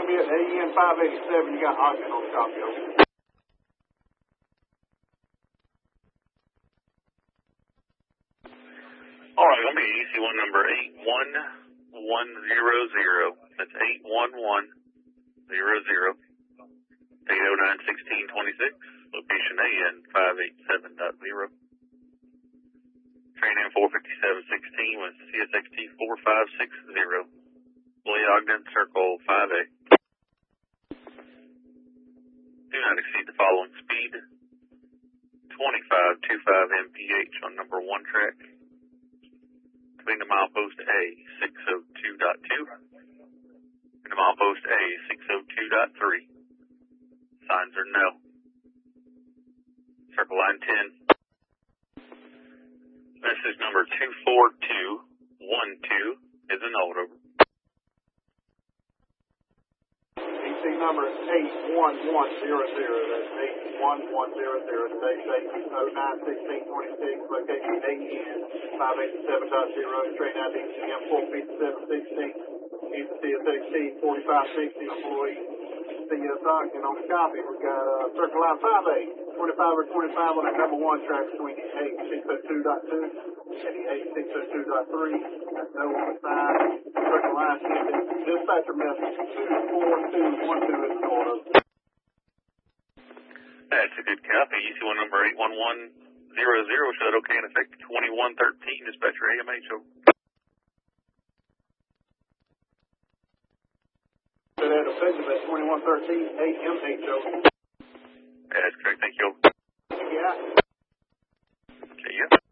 going to be at AN 587. You got Ogden on the copy, over. All right, going to be EC1 number 81100. That's 81100. 809-1626. Location AN 587.0. Train in 45716 with CSXT 4560. Lee Ogden, circle 5A. Do not exceed the following speed. 2525 mph on number 1 track. Between the milepost A 602.2 and the milepost A 602.3. Signs are no. Circle line 10. Message number 24212 is an over. EC number 81100. That's 81100. Today's date 09-16-26. Location AN 587.0. Train ID CM 45716. CSXT 4560. Employee CS Ogden on the copy. We've got circle line 5A. 25 or 25 on that number 1 track between the 8602.2 and the 8602.3. No on the side. Circle line 10. Dispatcher message 24212 is an order. That's a good copy. EC1 number 81100. Shut okay in effect 2113. Dispatcher AMH. So that effective at 2113 AMH. That's correct. Thank you. Yeah. Okay, yeah.